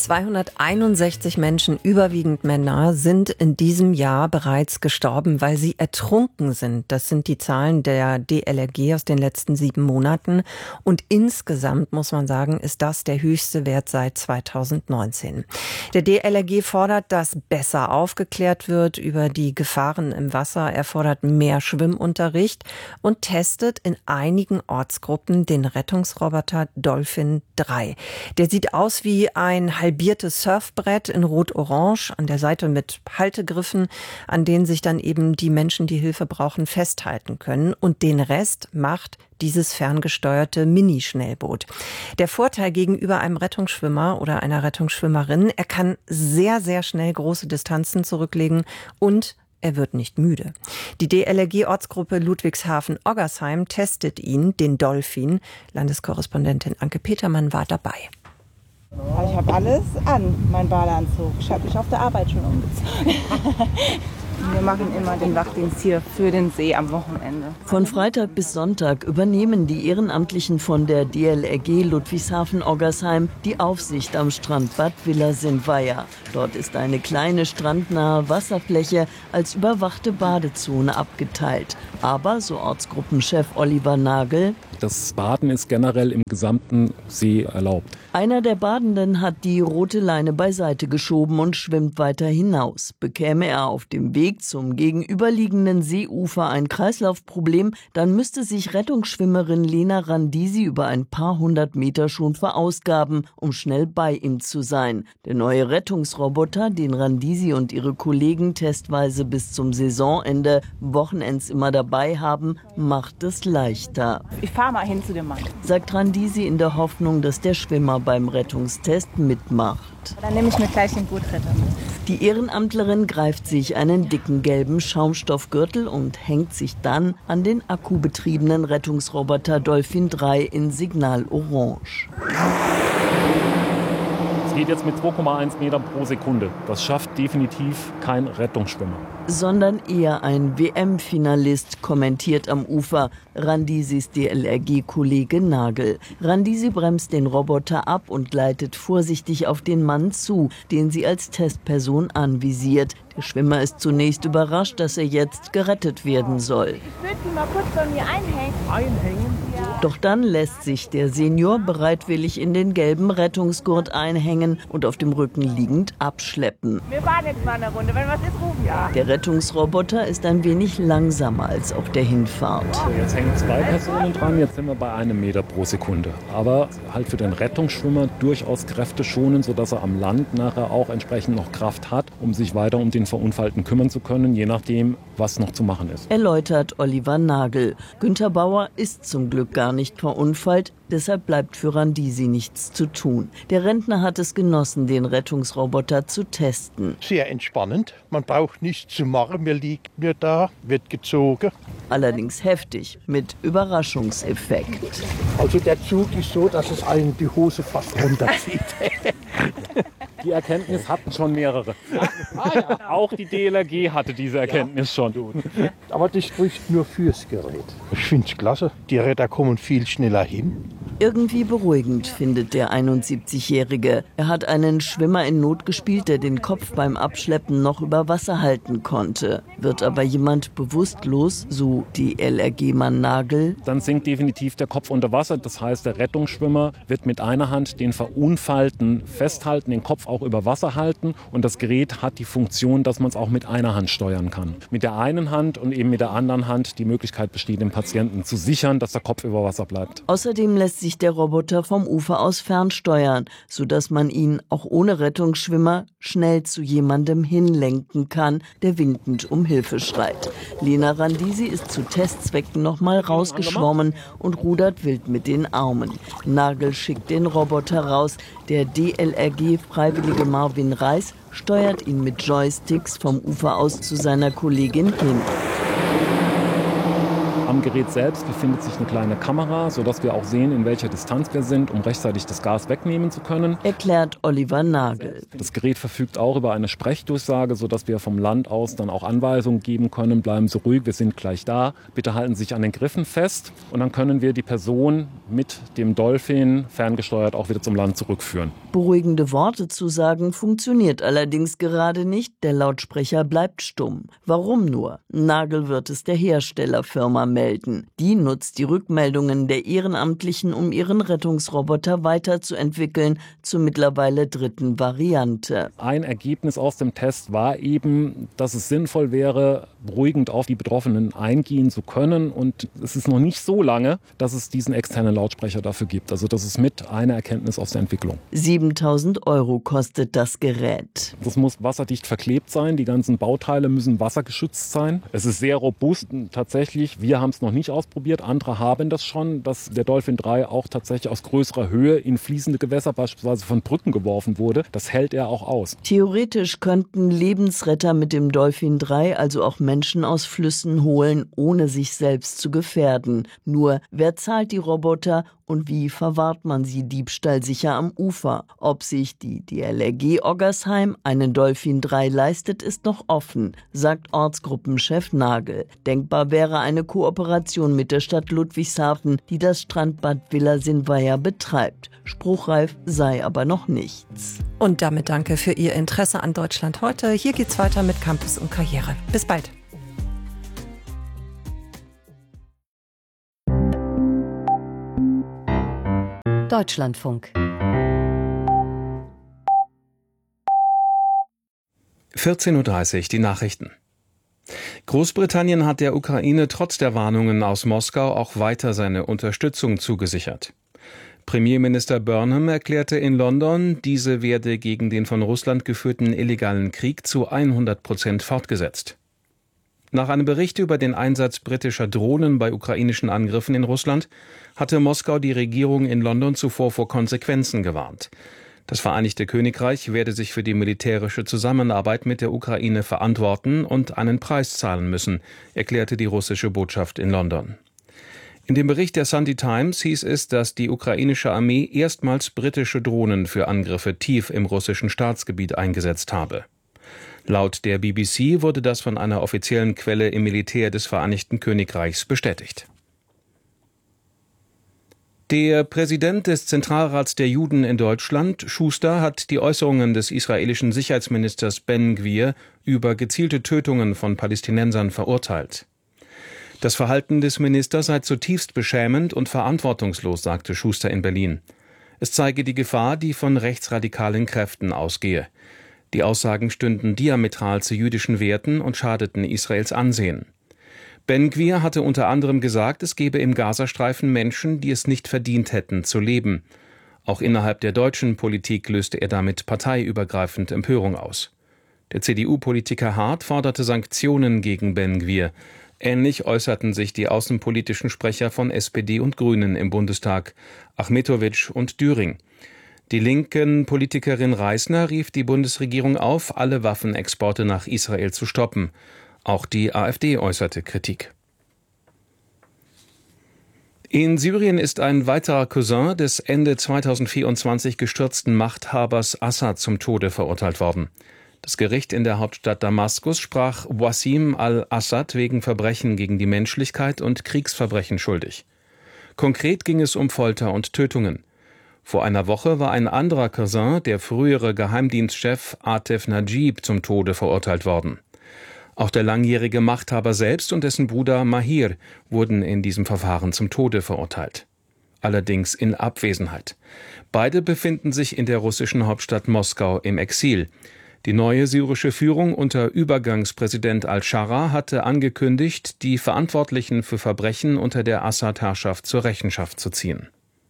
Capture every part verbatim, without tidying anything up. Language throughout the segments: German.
zweihunderteinundsechzig Menschen, überwiegend Männer, sind in diesem Jahr bereits gestorben, weil sie ertrunken sind. Das sind die Zahlen der D L R G aus den letzten sieben Monaten. Und insgesamt, muss man sagen, ist das der höchste Wert seit zweitausendneunzehn. Der D L R G fordert, dass besser aufgeklärt wird über die Gefahren im Wasser. Er fordert mehr Schwimmunterricht und testet in einigen Ortsgruppen den Rettungsroboter Dolphin drei. Der sieht aus wie ein halbiertes Surfbrett in Rot-Orange, an der Seite mit Haltegriffen, an denen sich dann eben die Menschen, die Hilfe brauchen, festhalten können. Und den Rest macht dieses ferngesteuerte Mini-Schnellboot. Der Vorteil gegenüber einem Rettungsschwimmer oder einer Rettungsschwimmerin, er kann sehr, sehr schnell große Distanzen zurücklegen und er wird nicht müde. Die D L R G-Ortsgruppe Ludwigshafen-Oggersheim testet ihn, den Dolphin. Landeskorrespondentin Anke Petermann war dabei. Ich habe alles an, mein Badeanzug. Ich habe mich auf der Arbeit schon umgezogen. Wir machen immer den Wachdienst hier für den See am Wochenende. Von Freitag bis Sonntag übernehmen die Ehrenamtlichen von der D L R G Ludwigshafen-Oggersheim die Aufsicht am Strandbad Villa-Sint-Weiher. Dort ist eine kleine strandnahe Wasserfläche als überwachte Badezone abgeteilt. Aber, so Ortsgruppenchef Oliver Nagel, das Baden ist generell im gesamten See erlaubt. Einer der Badenden hat die rote Leine beiseite geschoben und schwimmt weiter hinaus. Bekäme er auf dem Weg zum gegenüberliegenden Seeufer ein Kreislaufproblem, dann müsste sich Rettungsschwimmerin Lena Randisi über ein paar hundert Meter schon verausgaben, um schnell bei ihm zu sein. Der neue Rettungsroboter, den Randisi und ihre Kollegen testweise bis zum Saisonende Wochenends immer dabei haben, macht es leichter. Ich fahre mal hin zu dem Mann, sagt Randisi in der Hoffnung, dass der Schwimmer beim Rettungstest mitmacht. Dann nehme ich mir gleich den Gurtretter mit. Die Ehrenamtlerin greift sich einen dicken gelben Schaumstoffgürtel und hängt sich dann an den akkubetriebenen Rettungsroboter Dolphin drei in Signal Orange. Es geht jetzt mit zwei Komma eins Meter pro Sekunde. Das schafft definitiv kein Rettungsschwimmer. Sondern eher ein W M-Finalist, kommentiert am Ufer Randisis D L R G-Kollege Nagel. Randisi bremst den Roboter ab und gleitet vorsichtig auf den Mann zu, den sie als Testperson anvisiert. Der Schwimmer ist zunächst überrascht, dass er jetzt gerettet werden soll. Ich würde Sie mal kurz bei mir einhängen. Einhängen? Ja. Doch dann lässt sich der Senior bereitwillig in den gelben Rettungsgurt einhängen und auf dem Rücken liegend abschleppen. Wir fahren jetzt mal eine Runde. Wenn was ist, rufen ja. Der Rettungsroboter ist ein wenig langsamer als auf der Hinfahrt. So, jetzt hängen zwei Personen dran, jetzt sind wir bei einem Meter pro Sekunde. Aber halt für den Rettungsschwimmer durchaus kräfteschonend, sodass er am Land nachher auch entsprechend noch Kraft hat, um sich weiter um den Verunfallten kümmern zu können, je nachdem, was noch zu machen ist. Erläutert Oliver Nagel. Günter Bauer ist zum Glück gar nicht verunfallt, deshalb bleibt für Randisi nichts zu tun. Der Rentner hat es genossen, den Rettungsroboter zu testen. Sehr entspannend, man braucht nichts zu machen, man liegt nur da, wird gezogen. Allerdings heftig, mit Überraschungseffekt. Also der Zug ist so, dass es einen die Hose fast runterzieht. Die Erkenntnis hatten schon mehrere. Auch die D L R G hatte diese Erkenntnis schon. Aber das spricht nur fürs Gerät. Ich finde es klasse. Die Retter kommen viel schneller hin. Irgendwie beruhigend, findet der einundsiebzigjährige. Er hat einen Schwimmer in Not gespielt, der den Kopf beim Abschleppen noch über Wasser halten konnte. Wird aber jemand bewusstlos, so D L R G-Mann Nagel, dann sinkt definitiv der Kopf unter Wasser. Das heißt, der Rettungsschwimmer wird mit einer Hand den Verunfallten festhalten, den Kopf auch über Wasser halten. Und das Gerät hat die Funktion, dass man es auch mit einer Hand steuern kann. Mit der einen Hand und eben mit der anderen Hand die Möglichkeit besteht, den Patienten zu sichern, dass der Kopf über Wasser bleibt. Außerdem lässt sich der Roboter vom Ufer aus fernsteuern, sodass man ihn auch ohne Rettungsschwimmer schnell zu jemandem hinlenken kann, der winkend um Hilfe schreit. Lena Randisi ist zu Testzwecken nochmal rausgeschwommen und rudert wild mit den Armen. Nagel schickt den Roboter raus. Der D L R G-Freiwillige Marvin Reis steuert ihn mit Joysticks vom Ufer aus zu seiner Kollegin hin. Am Gerät selbst befindet sich eine kleine Kamera, sodass wir auch sehen, in welcher Distanz wir sind, um rechtzeitig das Gas wegnehmen zu können. Erklärt Oliver Nagel. Das Gerät verfügt auch über eine Sprechdurchsage, sodass wir vom Land aus dann auch Anweisungen geben können. Bleiben Sie ruhig, wir sind gleich da. Bitte halten Sie sich an den Griffen fest. Und dann können wir die Person mit dem Dolphin ferngesteuert auch wieder zum Land zurückführen. Beruhigende Worte zu sagen, funktioniert allerdings gerade nicht. Der Lautsprecher bleibt stumm. Warum nur? Nagel wird es der Herstellerfirma melden. Die nutzt die Rückmeldungen der Ehrenamtlichen, um ihren Rettungsroboter weiterzuentwickeln, zur mittlerweile dritten Variante. Ein Ergebnis aus dem Test war eben, dass es sinnvoll wäre, beruhigend auf die Betroffenen eingehen zu können. Und es ist noch nicht so lange, dass es diesen externen Lautsprecher dafür gibt. Also das ist mit einer Erkenntnis aus der Entwicklung. siebentausend Euro kostet das Gerät. Das muss wasserdicht verklebt sein. Die ganzen Bauteile müssen wassergeschützt sein. Es ist sehr robust. Tatsächlich, wir haben es noch nicht ausprobiert. Andere haben das schon, dass der Dolphin drei auch tatsächlich aus größerer Höhe in fließende Gewässer, beispielsweise von Brücken geworfen wurde. Das hält er auch aus. Theoretisch könnten Lebensretter mit dem Dolphin drei also auch Menschen aus Flüssen holen, ohne sich selbst zu gefährden. Nur, wer zahlt die Roboter und wie verwahrt man sie diebstahlsicher am Ufer? Ob sich die D L R G Oggersheim einen Dolphin drei leistet, ist noch offen, sagt Ortsgruppenchef Nagel. Denkbar wäre eine Kooperation mit der Stadt Ludwigshafen, die das Strandbad Villa Sinweier betreibt. Spruchreif sei aber noch nichts. Und damit danke für Ihr Interesse an Deutschland heute. Hier geht's weiter mit Campus und Karriere. Bis bald. Deutschlandfunk. vierzehn Uhr dreißig, die Nachrichten. Großbritannien hat der Ukraine trotz der Warnungen aus Moskau auch weiter seine Unterstützung zugesichert. Premierminister Burnham erklärte in London, diese werde gegen den von Russland geführten illegalen Krieg zu hundert Prozent fortgesetzt. Nach einem Bericht über den Einsatz britischer Drohnen bei ukrainischen Angriffen in Russland hatte Moskau die Regierung in London zuvor vor Konsequenzen gewarnt. Das Vereinigte Königreich werde sich für die militärische Zusammenarbeit mit der Ukraine verantworten und einen Preis zahlen müssen, erklärte die russische Botschaft in London. In dem Bericht der Sunday Times hieß es, dass die ukrainische Armee erstmals britische Drohnen für Angriffe tief im russischen Staatsgebiet eingesetzt habe. Laut der B B C wurde das von einer offiziellen Quelle im Militär des Vereinigten Königreichs bestätigt. Der Präsident des Zentralrats der Juden in Deutschland, Schuster, hat die Äußerungen des israelischen Sicherheitsministers Ben Gvir über gezielte Tötungen von Palästinensern verurteilt. Das Verhalten des Ministers sei zutiefst beschämend und verantwortungslos, sagte Schuster in Berlin. Es zeige die Gefahr, die von rechtsradikalen Kräften ausgehe. Die Aussagen stünden diametral zu jüdischen Werten und schadeten Israels Ansehen. Ben Gvir hatte unter anderem gesagt, es gebe im Gazastreifen Menschen, die es nicht verdient hätten, zu leben. Auch innerhalb der deutschen Politik löste er damit parteiübergreifend Empörung aus. Der C D U-Politiker Hart forderte Sanktionen gegen Ben Gvir. Ähnlich äußerten sich die außenpolitischen Sprecher von S P D und Grünen im Bundestag, Achmetowitsch und Düring. Die linken Politikerin Reisner rief die Bundesregierung auf, alle Waffenexporte nach Israel zu stoppen. Auch die AfD äußerte Kritik. In Syrien ist ein weiterer Cousin des Ende zweitausendvierundzwanzig gestürzten Machthabers Assad zum Tode verurteilt worden. Das Gericht in der Hauptstadt Damaskus sprach Wassim al-Assad wegen Verbrechen gegen die Menschlichkeit und Kriegsverbrechen schuldig. Konkret ging es um Folter und Tötungen. Vor einer Woche war ein anderer Cousin, der frühere Geheimdienstchef Atef Najib, zum Tode verurteilt worden. Auch der langjährige Machthaber selbst und dessen Bruder Mahir wurden in diesem Verfahren zum Tode verurteilt. Allerdings in Abwesenheit. Beide befinden sich in der russischen Hauptstadt Moskau im Exil. Die neue syrische Führung unter Übergangspräsident al-Shara hatte angekündigt, die Verantwortlichen für Verbrechen unter der Assad-Herrschaft zur Rechenschaft zu ziehen.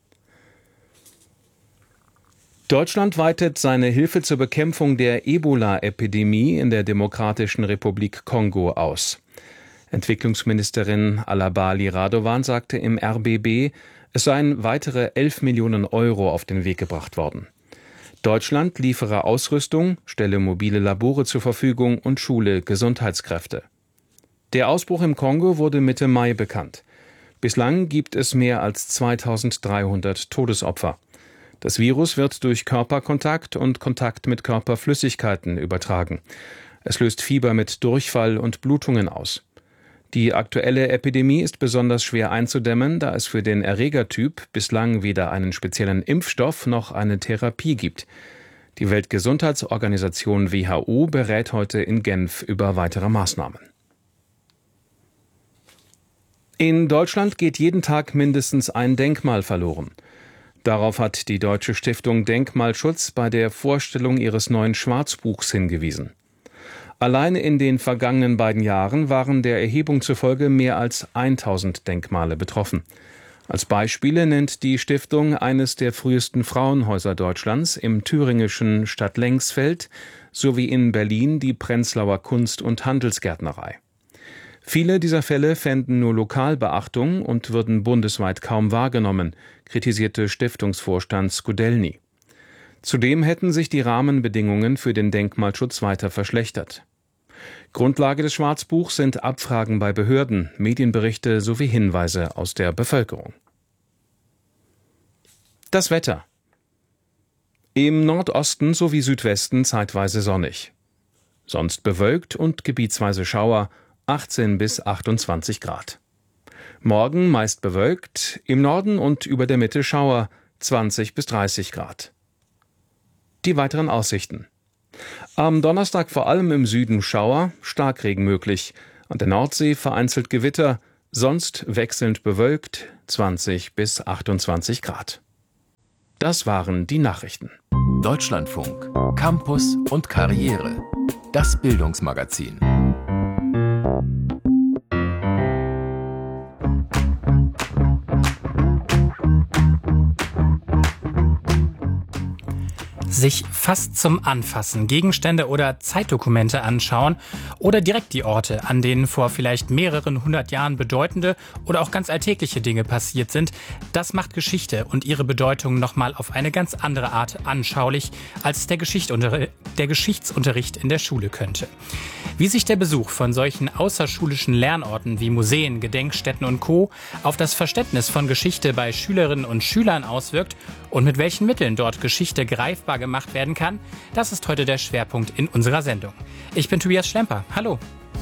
Deutschland weitet seine Hilfe zur Bekämpfung der Ebola-Epidemie in der Demokratischen Republik Kongo aus. Entwicklungsministerin Alabali Radovan sagte im R B B, es seien weitere elf Millionen Euro auf den Weg gebracht worden. Deutschland liefere Ausrüstung, stelle mobile Labore zur Verfügung und schule Gesundheitskräfte. Der Ausbruch im Kongo wurde Mitte Mai bekannt. Bislang gibt es mehr als zweitausenddreihundert Todesopfer. Das Virus wird durch Körperkontakt und Kontakt mit Körperflüssigkeiten übertragen. Es löst Fieber mit Durchfall und Blutungen aus. Die aktuelle Epidemie ist besonders schwer einzudämmen, da es für den Erregertyp bislang weder einen speziellen Impfstoff noch eine Therapie gibt. Die Weltgesundheitsorganisation W H O berät heute in Genf über weitere Maßnahmen. In Deutschland geht jeden Tag mindestens ein Denkmal verloren. Darauf hat die Deutsche Stiftung Denkmalschutz bei der Vorstellung ihres neuen Schwarzbuchs hingewiesen. Alleine in den vergangenen beiden Jahren waren der Erhebung zufolge mehr als tausend Denkmale betroffen. Als Beispiele nennt die Stiftung eines der frühesten Frauenhäuser Deutschlands im thüringischen Stadtlengsfeld sowie in Berlin die Prenzlauer Kunst- und Handelsgärtnerei. Viele dieser Fälle fänden nur lokal Beachtung und würden bundesweit kaum wahrgenommen, kritisierte Stiftungsvorstand Skudelny. Zudem hätten sich die Rahmenbedingungen für den Denkmalschutz weiter verschlechtert. Grundlage des Schwarzbuchs sind Abfragen bei Behörden, Medienberichte sowie Hinweise aus der Bevölkerung. Das Wetter. Im Nordosten sowie Südwesten zeitweise sonnig. Sonst bewölkt und gebietsweise Schauer, achtzehn bis achtundzwanzig Grad. Morgen meist bewölkt, im Norden und über der Mitte Schauer, zwanzig bis dreißig Grad. Die weiteren Aussichten. Am Donnerstag vor allem im Süden Schauer, Starkregen möglich. An der Nordsee vereinzelt Gewitter, sonst wechselnd bewölkt, zwanzig bis achtundzwanzig Grad. Das waren die Nachrichten. Deutschlandfunk, Campus und Karriere. Das Bildungsmagazin. Sich fast zum Anfassen Gegenstände oder Zeitdokumente anschauen oder direkt die Orte, an denen vor vielleicht mehreren hundert Jahren bedeutende oder auch ganz alltägliche Dinge passiert sind, das macht Geschichte und ihre Bedeutung nochmal auf eine ganz andere Art anschaulich, als der Geschichtsunterricht, der Geschichtsunterricht in der Schule könnte. Wie sich der Besuch von solchen außerschulischen Lernorten wie Museen, Gedenkstätten und Co. auf das Verständnis von Geschichte bei Schülerinnen und Schülern auswirkt und mit welchen Mitteln dort Geschichte greifbar gemacht werden kann, das ist heute der Schwerpunkt in unserer Sendung. Ich bin Tobias Schlemper. Hallo.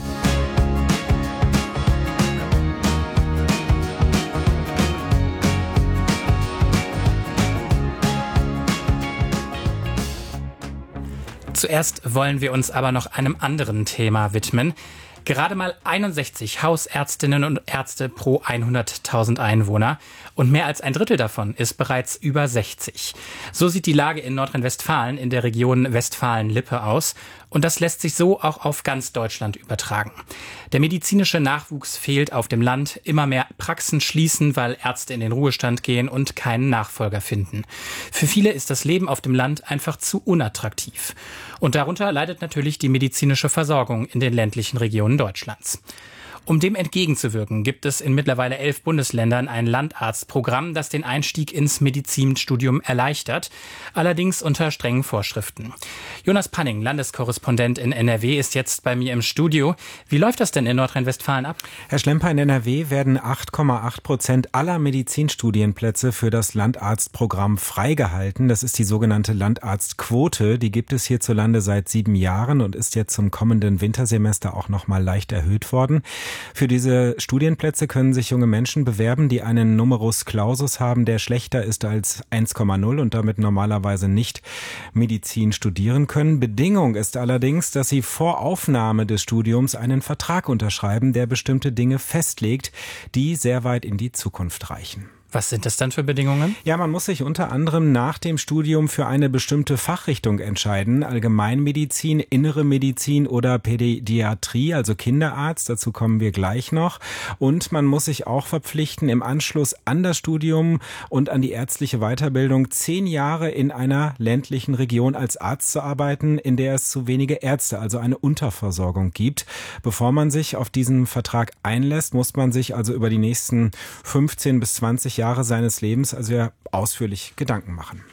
Zuerst wollen wir uns aber noch einem anderen Thema widmen. Gerade mal einundsechzig Hausärztinnen und Ärzte pro hunderttausend Einwohner und mehr als ein Drittel davon ist bereits über sechzig. So sieht die Lage in Nordrhein-Westfalen in der Region Westfalen-Lippe aus und das lässt sich so auch auf ganz Deutschland übertragen. Der medizinische Nachwuchs fehlt auf dem Land, immer mehr Praxen schließen, weil Ärzte in den Ruhestand gehen und keinen Nachfolger finden. Für viele ist das Leben auf dem Land einfach zu unattraktiv. Und darunter leidet natürlich die medizinische Versorgung in den ländlichen Regionen Deutschlands. Um dem entgegenzuwirken, gibt es in mittlerweile elf Bundesländern ein Landarztprogramm, das den Einstieg ins Medizinstudium erleichtert, allerdings unter strengen Vorschriften. Jonas Panning, Landeskorrespondent in N R W, ist jetzt bei mir im Studio. Wie läuft das denn in Nordrhein-Westfalen ab? Herr Schlemper, in N R W werden acht Komma acht Prozent aller Medizinstudienplätze für das Landarztprogramm freigehalten. Das ist die sogenannte Landarztquote. Die gibt es hierzulande seit sieben Jahren und ist jetzt zum kommenden Wintersemester auch noch mal leicht erhöht worden. Für diese Studienplätze können sich junge Menschen bewerben, die einen Numerus Clausus haben, der schlechter ist als eins Komma null und damit normalerweise nicht Medizin studieren können. Bedingung ist allerdings, dass sie vor Aufnahme des Studiums einen Vertrag unterschreiben, der bestimmte Dinge festlegt, die sehr weit in die Zukunft reichen. Was sind das dann für Bedingungen? Ja, man muss sich unter anderem nach dem Studium für eine bestimmte Fachrichtung entscheiden. Allgemeinmedizin, Innere Medizin oder Pädiatrie, also Kinderarzt. Dazu kommen wir gleich noch. Und man muss sich auch verpflichten, im Anschluss an das Studium und an die ärztliche Weiterbildung zehn Jahre in einer ländlichen Region als Arzt zu arbeiten, in der es zu wenige Ärzte, also eine Unterversorgung gibt. Bevor man sich auf diesen Vertrag einlässt, muss man sich also über die nächsten fünfzehn bis zwanzig Jahre seines Lebens also ja ausführlich Gedanken machen.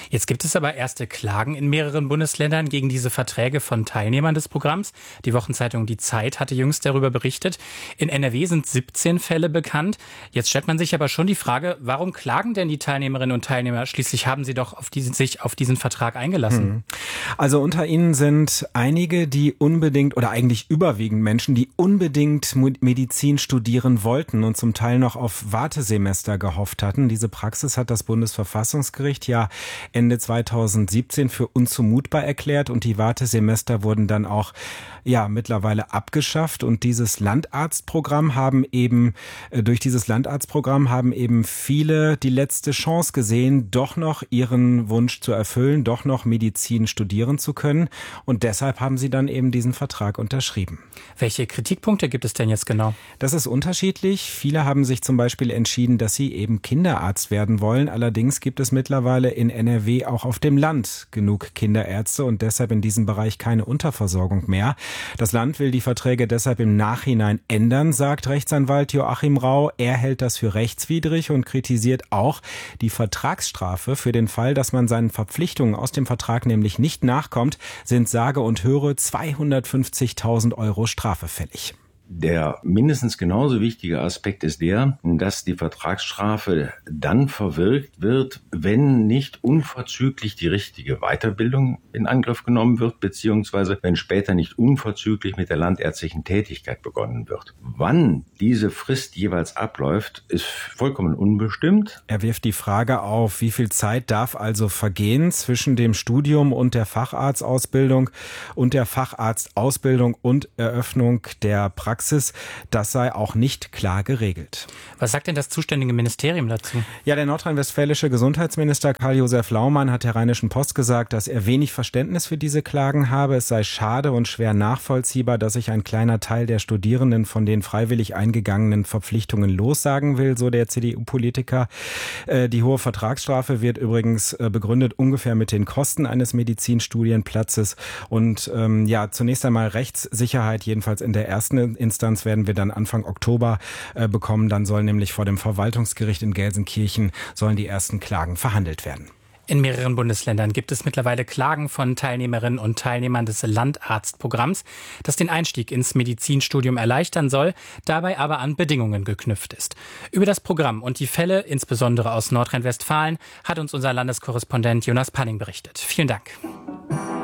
Jetzt gibt es aber erste Klagen in mehreren Bundesländern gegen diese Verträge von Teilnehmern des Programms. Die Wochenzeitung Die Zeit hatte jüngst darüber berichtet. In N R W sind siebzehn Fälle bekannt. Jetzt stellt man sich aber schon die Frage, warum klagen denn die Teilnehmerinnen und Teilnehmer? Schließlich haben sie doch auf diesen, sich auf diesen Vertrag eingelassen. Also unter ihnen sind einige, die unbedingt oder eigentlich überwiegend Menschen, die unbedingt Medizin studieren wollten und zum Teil noch auf Wartesemester gehofft hatten. Diese Praxis hat das Bundesverfassungsgericht ja Ende zweitausendsiebzehn für unzumutbar erklärt und die Wartesemester wurden dann auch ja mittlerweile abgeschafft und dieses Landarztprogramm haben eben durch dieses Landarztprogramm haben eben viele die letzte Chance gesehen, doch noch ihren Wunsch zu erfüllen, doch noch Medizin studieren zu können und deshalb haben sie dann eben diesen Vertrag unterschrieben. Welche Kritikpunkte gibt es denn jetzt genau? Das ist unterschiedlich. Viele haben sich zum Beispiel entschieden, dass sie eben Kinderarzt werden wollen. Allerdings gibt es mittlerweile in N R W auch auf dem Land genug Kinderärzte und deshalb in diesem Bereich keine Unterversorgung mehr. Das Land will die Verträge deshalb im Nachhinein ändern, sagt Rechtsanwalt Joachim Rau. Er hält das für rechtswidrig und kritisiert auch die Vertragsstrafe für den Fall, dass man seinen Verpflichtungen aus dem Vertrag nämlich nicht nachkommt, sind sage und höre zweihundertfünfzigtausend Euro Strafe fällig. Der mindestens genauso wichtige Aspekt ist der, dass die Vertragsstrafe dann verwirkt wird, wenn nicht unverzüglich die richtige Weiterbildung in Angriff genommen wird, beziehungsweise wenn später nicht unverzüglich mit der landärztlichen Tätigkeit begonnen wird. Wann diese Frist jeweils abläuft, ist vollkommen unbestimmt. Er wirft die Frage auf, wie viel Zeit darf also vergehen zwischen dem Studium und der Facharztausbildung und der Facharztausbildung und Eröffnung der Praxis. Das sei auch nicht klar geregelt. Was sagt denn das zuständige Ministerium dazu? Ja, der nordrhein-westfälische Gesundheitsminister Karl-Josef Laumann hat der Rheinischen Post gesagt, dass er wenig Verständnis für diese Klagen habe. Es sei schade und schwer nachvollziehbar, dass sich ein kleiner Teil der Studierenden von den freiwillig eingegangenen Verpflichtungen lossagen will, so der C D U-Politiker. Die hohe Vertragsstrafe wird übrigens begründet ungefähr mit den Kosten eines Medizinstudienplatzes. Und ähm, ja, zunächst einmal Rechtssicherheit, jedenfalls in der ersten Instanz werden wir dann Anfang Oktober äh, bekommen. Dann soll nämlich vor dem Verwaltungsgericht in Gelsenkirchen sollen die ersten Klagen verhandelt werden. In mehreren Bundesländern gibt es mittlerweile Klagen von Teilnehmerinnen und Teilnehmern des Landarztprogramms, das den Einstieg ins Medizinstudium erleichtern soll, dabei aber an Bedingungen geknüpft ist. Über das Programm und die Fälle, insbesondere aus Nordrhein-Westfalen, hat uns unser Landeskorrespondent Jonas Panning berichtet. Vielen Dank.